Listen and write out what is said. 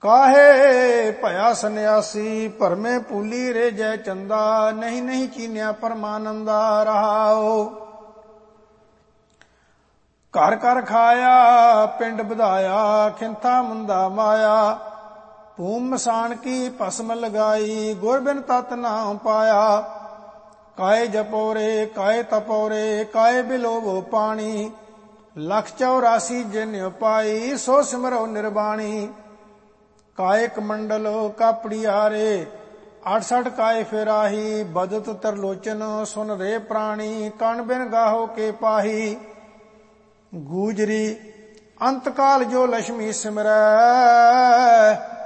ਕਾਹੇ ਭਇਆ ਸੰਨਿਆਸੀ ਭਰਮੇ ਪੂਲੀ ਰੇ ਜੈ ਚੰਦਾ, ਨਹੀਂ ਨਹੀਂ ਚੀਨਿਆ ਪਰਮਾਨੰਦਾ। ਰਹਾਓ ਘਰ ਘਰ ਖਾਇਆ ਪਿੰਡ ਵਧਾਇਆ, ਖਿੰਥਾ ਮੁੰਦਾ ਮਾਇਆ। ਭੂਮ ਮਸਾਣ ਕੀ ਭਸਮ ਲਗਾਈ, ਗੁਰ ਬਿਨ ਤਤ ਨਾਮ ਪਾਇਆ। ਕਾਏ ਜਪੋਰੇ ਕਾਏ ਤਪੋਰੇ, ਕਾਏ ਬਿਲੋਵੋ ਪਾਣੀ। 184 ਜਿਨ ਉਪਾਈ, ਸੋ ਸਿਮਰੋ ਨਿਰਬਾਣੀ। ਕਾਏ ਕਮੰਡਲ ਕਾਪੜੀਆਰੇ, 68 ਕਾਏ ਫਿਰਾਹੀ। ਬਦਤ ਤਰਲੋਚਨ ਸੁਨ ਰੇ ਪ੍ਰਾਣੀ, ਕਣ ਬਿਨ ਗਾਹੋ ਕੇ ਪਾਹੀ। ਗੂਜਰੀ ਅੰਤ ਕਾਲ ਜੋ ਲక్ష్ਮੀ ਸਿਮਰੈ,